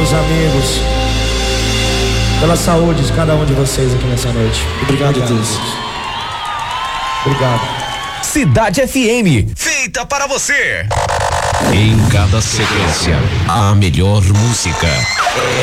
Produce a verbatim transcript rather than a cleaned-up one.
os amigos, pela saúde de cada um de vocês aqui nessa noite. Obrigado, Obrigado Deus. Deus. Obrigado. Cidade F M, feita para você. Em cada sequência, a melhor música.